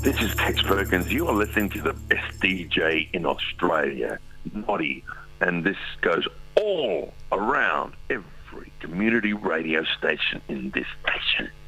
This is Tex Perkins. You are listening to the best DJ in Australia, Noddy, and this goes all around every community radio station in this nation.